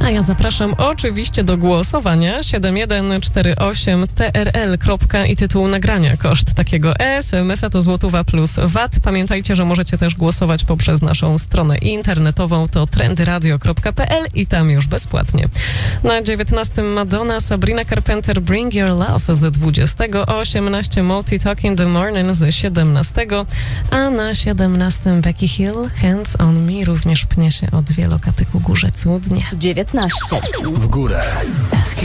A ja zapraszam oczywiście do głosowania 7148 TRL. I tytuł nagrania. Koszt takiego SMS-a to złotówa plus VAT. Pamiętajcie, że możecie też głosować poprzez naszą stronę internetową, to trendyradio.pl i tam już bezpłatnie. Na 19 Madonna, Sabrina Carpenter, Bring Your Love z 20, 18 Multi Talk in the Morning z 17, a na 17 Becky Hill, Hands on Me, również pnie się od wielokaty ku górze cudnie. 19. W górę.